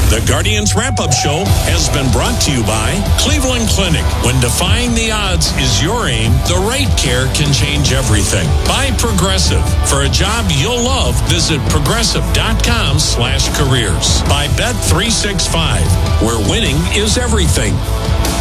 The Guardians Wrap-Up Show has been brought to you by Cleveland Clinic. When defying the odds is your aim, the right care can change everything. By Progressive. For a job you'll love, visit progressive.com/careers. By Bet365, where winning is everything.